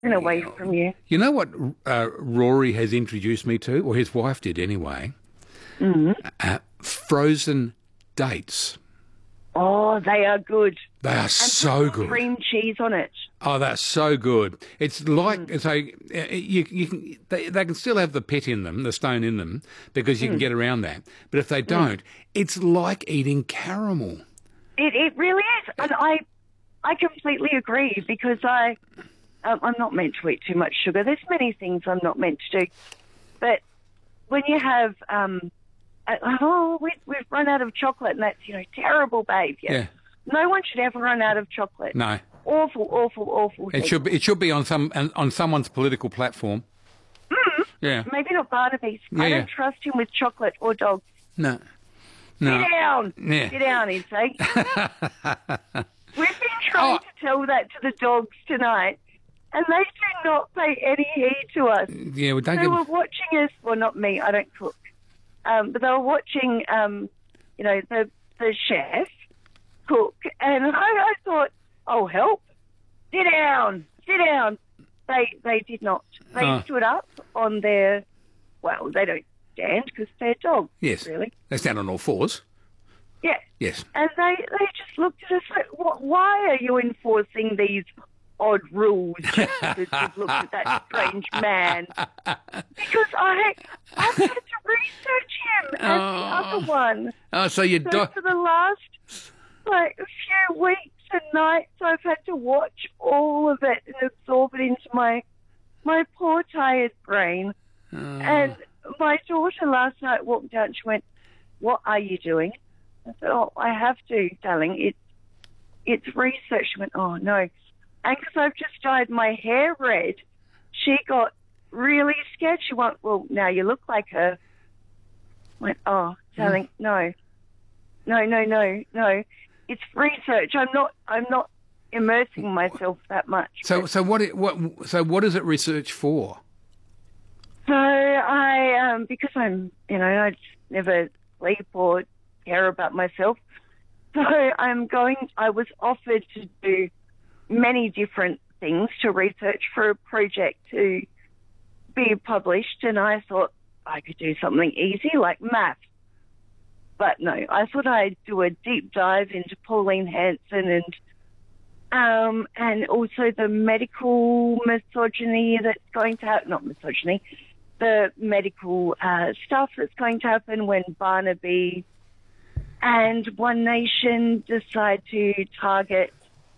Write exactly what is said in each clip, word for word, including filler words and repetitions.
and away from you. You know what uh, Rory has introduced me to, or his wife did anyway? Mm-hmm. Uh, frozen dates. Oh, they are good. They are and so put good. Cream cheese on it. Oh, that's so good. It's like Mm. so uh, you you can they, they can still have the pit in them, the stone in them, because you Mm. can get around that. But if they don't, it's like eating caramel. It it really is, and I I completely agree because I um, I'm not meant to eat too much sugar. There's many things I'm not meant to do, but when you have um uh, oh we we've run out of chocolate and that's you know terrible behaviour. Yeah. No one should ever run out of chocolate. No. Awful, awful, awful. It thing. should be, it should be on some on someone's political platform. Mm. Yeah. Maybe not Barnaby's. Yeah, I don't yeah. trust him with chocolate or dogs. No. No. Sit down. Yeah. Sit down, he'd say. We've been trying Oh. to tell that to the dogs tonight, and they do not pay any heed to us. Yeah, well, don't They get. were watching us. Well, not me. I don't cook. Um, but they were watching, um, you know, the the chef cook, and I, I thought, oh, help! Sit down. Sit down. They they did not. They Oh. stood up on their. Well, they don't stand because they're dogs. Yes. Really. They stand on all fours. Yeah. Yes. And they, they just looked at us like, "Wh- why are you enforcing these odd rules? Just because you've looked at that strange man. Because I, I've had to research him and the other one. Oh, so you So do. for the last, like, a few weeks and nights, I've had to watch all of it and absorb it into my, my poor tired brain. Oh. And my daughter last night walked out and she went, "What are you doing?" I said, "Oh, I have to, darling. It's it's research." She went, "Oh, no." And because I've just dyed my hair red, she got really scared. She went, "Well, now you look like her." I went, "Oh, darling, no. No, no, no, no. It's research. I'm not I'm not immersing myself that much." So, so what? It, what? So, what is it research for? So I, um, because I'm, you know, I just never sleep or care about myself. So I'm going, I was offered to do many different things to research for a project to be published. And I thought I could do something easy like math. But no, I thought I'd do a deep dive into Pauline Hanson and um, and also the medical misogyny that's going to happen, not misogyny, the medical uh, stuff that's going to happen when Barnaby and One Nation decide to target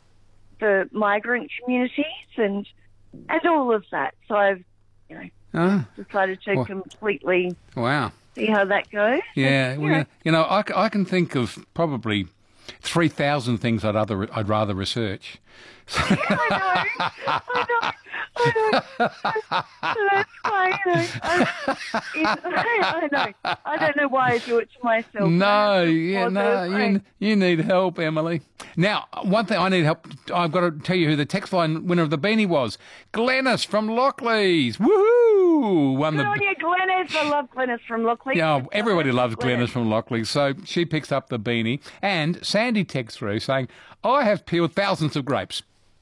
the migrant communities and and all of that. So I've, you know, Oh, decided to well- completely wow. see how that goes. Yeah, And, well, you you know, know, you know I, c- I can think of probably three thousand things I'd other I'd rather research. I know, I know, I know. So that's why, you know, I, it, I know. I don't know why I do it to myself. No, I yeah, no, I- you, you need help, Emily. Now, one thing I need help, I've got to tell you who the text line winner of the beanie was. Glennis from Lockleys. Woohoo! Won Good the... on you, Glennis. I love Glennis from Lockley. Yeah, everybody loves Glennis from Lockleys, so she picks up the beanie. And Sandy texts through saying, I have peeled thousands of grapes.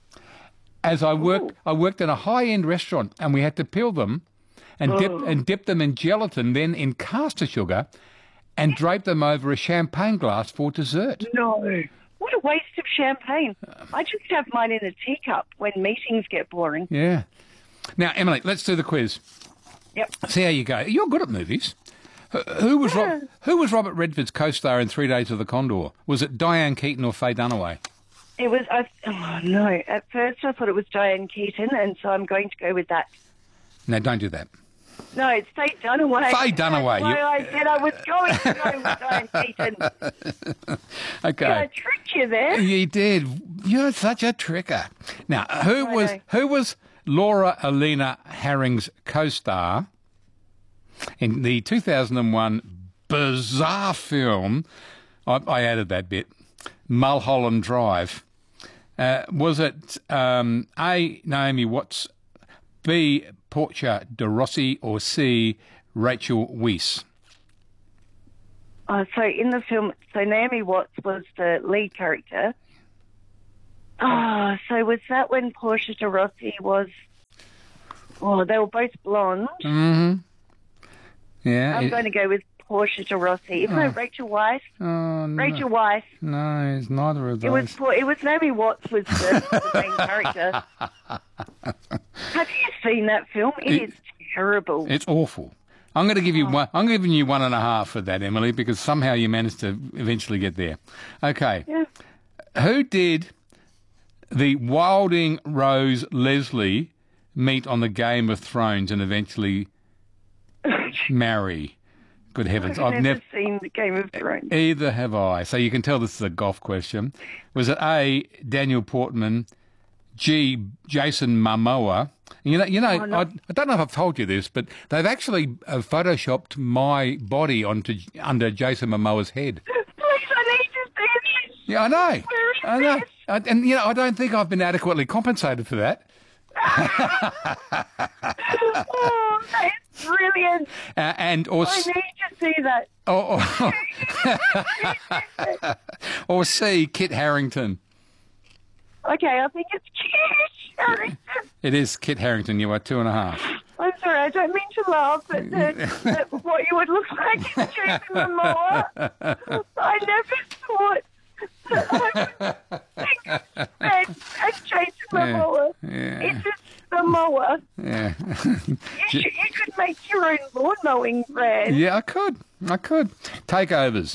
As I worked, I worked in a high-end restaurant, and we had to peel them and dip Oh. and dip them in gelatin, then in caster sugar, and drape them over a champagne glass for dessert. No. What a waste of champagne. I just have mine in a teacup when meetings get boring. Yeah. Now, Emily, let's do the quiz. Yep. See how you go. You're good at movies. Who- Who was Rob, who was Robert Redford's co-star in Three Days of the Condor? Was it Diane Keaton or Faye Dunaway? It was, I, oh no, at first I thought it was Diane Keaton, and so I'm going to go with that. No, don't do that. No, it's Faye Dunaway. Faye Dunaway, That's why you- I said I was going to go with Diane Keaton. Okay. I tricked you there. You did. You're such a tricker. Now, who I was know. who was Laura Alina Herring's co-star in the two thousand one bizarre film? I, I added that bit. Mulholland Drive. Uh, was it um, A. Naomi Watts, B. Portia de Rossi, or C. Rachel Weisz? Oh, so in the film, so Naomi Watts was the lead character. Oh, so was that when Portia de Rossi was Oh, they were both blonde. Mm-hmm. Yeah. I'm it- going to go with Portia de Rossi. Isn't it Rachel Weisz? oh, no. Rachel Weisz. No, it's neither of It was those. Por- it was Naomi Watts was the, the main character. Have you seen that film? It- it is terrible. It's awful. I'm going to give you one. I'm giving you one and a half for that, Emily, because somehow you managed to eventually get there. Okay. Yeah. Who did the Wilding Rose Leslie meet on the Game of Thrones and eventually marry? Good heavens. I've I've never never. seen the Game of Thrones. Either have I. So you can tell this is a golf question. Was it A, Daniel Portman, G, Jason Momoa? You know, you know. Oh, no. I, I don't know if I've told you this, but they've actually uh, photoshopped my body onto under Jason Momoa's head. Please, I need to see this. Yeah, I know. Where is I know. this? I, and you know, I don't think I've been adequately compensated for that. Oh, that's brilliant. Uh, and or I s- need to see that. or, or, or C, Kit Harington. Okay, I think it's cute. Harrington. It is Kit Harington. You are two and a half. I'm sorry, I don't mean to laugh, but that, that what you would look like is Jason Momoa. I never thought that I would think that as Jason Momoa. Yeah. It's just Momoa. Yeah. You, should, you could make your own lawn mowing brand. Yeah, I could. I could. Takeovers.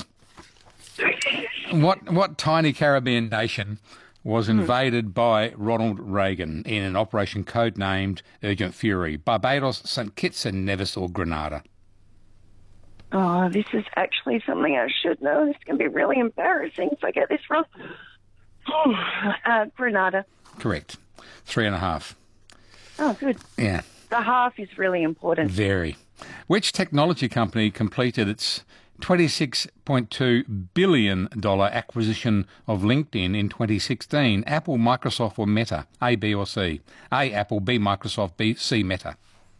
What what tiny Caribbean nation was invaded by Ronald Reagan in an operation codenamed Urgent Fury? Barbados, Saint Kitts and Nevis, or Grenada? Oh, this is actually something I should know. This is going to be really embarrassing if I get this wrong. uh, Grenada. Correct. Three and a half. Oh, good. Yeah, The half is really important. very. Which technology company completed its twenty-six point two billion dollars acquisition of LinkedIn in twenty sixteen? Apple, Microsoft, or Meta? A, B, or C? A, Apple, B, Microsoft, B, C, Meta.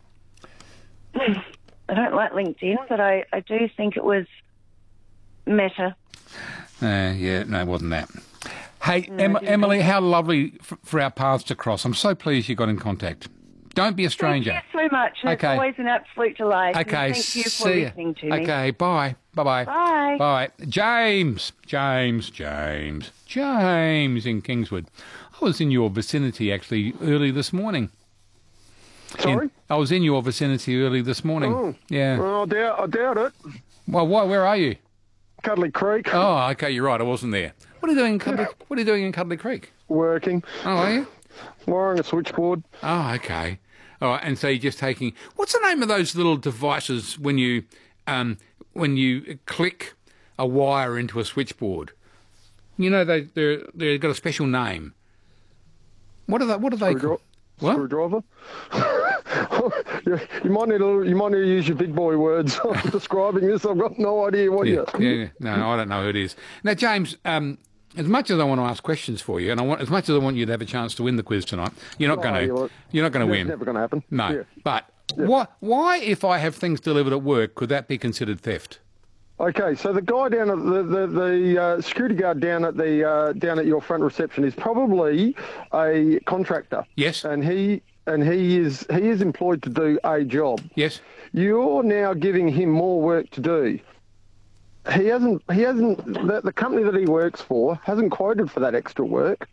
I don't like LinkedIn, but I, I do think it was Meta. Uh, yeah, no, it wasn't that. Hey, em- Emily, how lovely f- for our paths to cross. I'm so pleased you got in contact. Don't be a stranger. Thank you so much. It's Okay. always an absolute delight. And Okay, thank you for see ya. listening to me. Okay, bye. Bye-bye. Bye. Bye. James, James, James, James in Kingswood. I was in your vicinity actually early this morning. Sorry? In- I was in your vicinity early this morning. Oh. Yeah. Well, I doubt, I doubt it. Well, why? Where are you? Cuddly Creek, Oh, okay, you're right. I wasn't there. What are you doing in Cuddly, What are you doing in Cuddly Creek? working, Oh, are you? wiring a switchboard. Oh, okay. All right, and so you're just taking. What's the name of those little devices when you um, when you click a wire into a switchboard? You know they they they've got a special name. What are they? What are they Screwdri- called? What? Screwdriver. you, you might need to you might need to use your big boy words describing this. I've got no idea what Yeah, you. yeah, yeah. No, I don't know who it is. Now, James, um, as much as I want to ask questions for you, and I want as much as I want you to have a chance to win the quiz tonight, you're not Oh, going you to. look- You're not going to That's win. never going to happen. No, Yeah. but why? Why, if I have things delivered at work, could that be considered theft? Okay, so the guy down at the the, the uh, security guard down at the uh, down at your front reception is probably a contractor. Yes. And he and he is he is employed to do a job. Yes. You're now giving him more work to do. He hasn't. He hasn't. The, the company that he works for hasn't quoted for that extra work.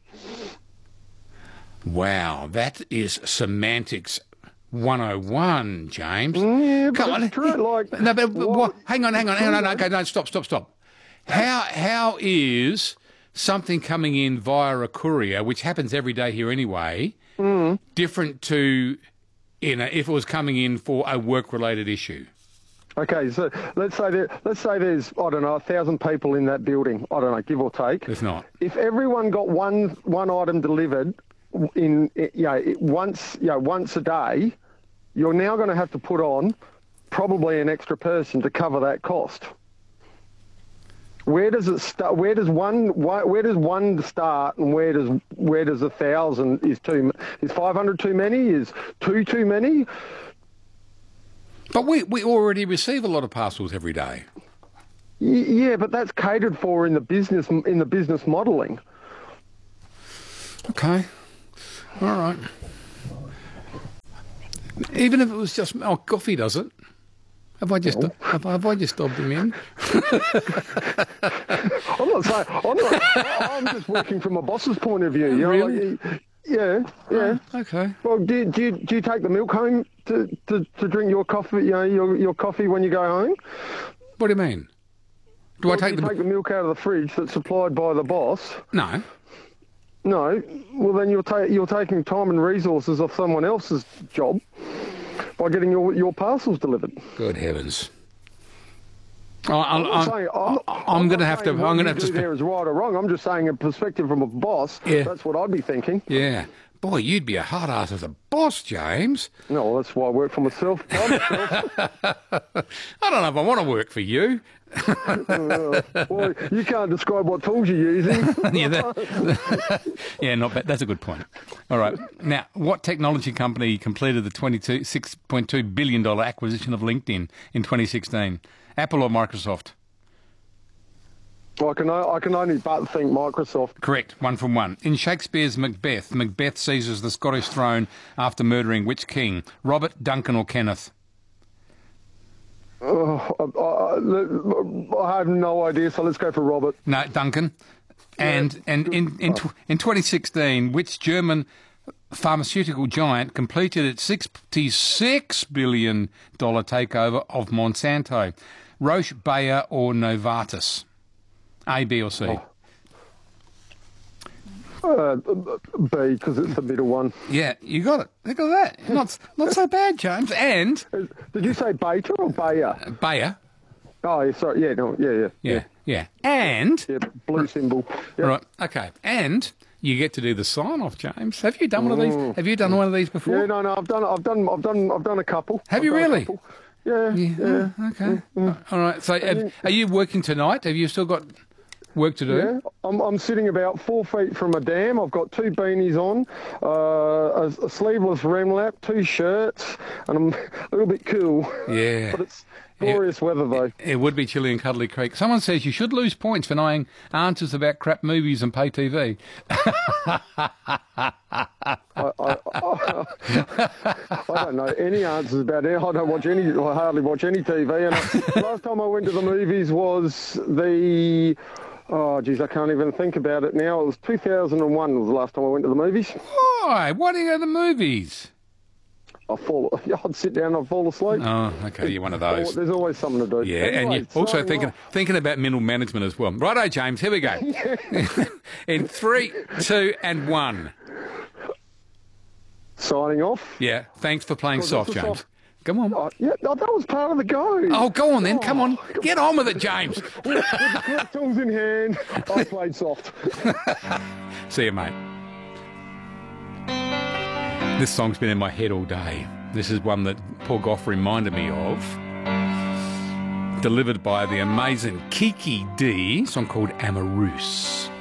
Wow, that is semantics one oh one, James. Yeah, but Come on. it's true. Like, No, but, but what- what, hang on, hang on, hang on. No, okay, no, stop, stop, stop. How how is something coming in via a courier, which happens every day here anyway, Mm. different to you know if it was coming in for a work-related issue? Okay, so let's say there, let's say there's I don't know a thousand people in that building. I don't know, give or take. If not, If everyone got one one item delivered in you know once you know once a day, you're now going to have to put on probably an extra person to cover that cost. Where does it start? Where does one why- where does one start, and where does where does a thousand is too? Is five hundred too many? Is two too many? but we we already receive a lot of parcels every day. Y- yeah, but that's catered for in the business in the business modelling. Okay, all right. Even if it was just... Oh, coffee does it. Have I just have, have I just dobbed him in? I'm not saying. I'm not. I'm just working from a boss's point of view. You know, Really? like, yeah, yeah. Oh, okay. Well, do, you- do you do you take the milk home to, to, to drink your coffee? You know, your your coffee when you go home. What do you mean? Do Well, I take do you the... take the milk out of the fridge that's supplied by the boss? No. No. Well, then you're ta- you're taking time and resources off someone else's job by getting your, your parcels delivered. Good heavens. I, I, I'm, not I'm, saying, I'm, not- I'm I'm going to not have to... saying what I'm going to you have to... do Spe- there is right or wrong. I'm just saying a perspective from a boss. Yeah. That's what I'd be thinking. Yeah. Boy, you'd be a hard ass as a boss, James. No, that's why I work for myself. by myself. I don't know if I want to work for you. Uh, well, you can't describe what tools you're using. yeah, that, yeah, not bad. That's a good point. All right. Now, what technology company completed the twenty-six point two billion dollars acquisition of LinkedIn in twenty sixteen? Apple or Microsoft? I can o- I can only but think Microsoft. Correct. One from one. In Shakespeare's Macbeth, Macbeth seizes the Scottish throne after murdering which king? Robert, Duncan or Kenneth? Uh, I, I, I have no idea, so let's go for Robert. No, Duncan. And and in in, tw- in twenty sixteen, which German pharmaceutical giant completed its sixty-six billion dollars takeover of Monsanto? Roche, Bayer or Novartis? A, B or C? Oh. Uh, B, because it's the middle one. Yeah, you got it. Look at that. Not not so bad, James. And Did you say Beta or Bayer? Bayer. Oh, yeah, sorry. Yeah, no, yeah, yeah. Yeah, yeah. And Yeah, blue symbol. Yep. right, okay. And you get to do the sign off, James. Have you done one of these? Have you done one of these before? Yeah, no, no, I've done, I've done, I've done, I've done a couple. Have I've you done a really? couple. Yeah, yeah. Oh, okay. All right. So, have, are you working tonight? Have you still got work to do? Yeah, I'm, I'm sitting about four feet from a dam. I've got two beanies on, uh, a, a sleeveless rem lap, two shirts, and I'm a little bit cool. Yeah. But it's glorious weather, though. It would be chilly in Cuddly Creek. Someone says you should lose points for knowing answers about crap movies and pay T V. I, I, I, I don't know any answers about it. I don't watch any. I hardly watch any T V. And I, last time I went to the movies was the. Oh, geez, I can't even think about it now. It was two thousand one was the last time I went to the movies. Why? Why do you go to the movies? I fall. I'd sit down and I'd fall asleep. Oh, okay. You're one of those. There's always something to do. Yeah, Anyway, and you're also signing thinking off. thinking about mental management as well. Righto, James. Here we go. In three, two, and one. Signing off. Yeah. Thanks for playing Well, soft, that's a James. soft- Come on. Oh, yeah, no, that was part of the go. Oh, go on then. Come on. Get on with it, James. With the correct tools in hand, I played soft. See you, mate. This song's been in my head all day. This is one that Paul Gough reminded me of. Delivered by the amazing Kiki D, a song called Amorous.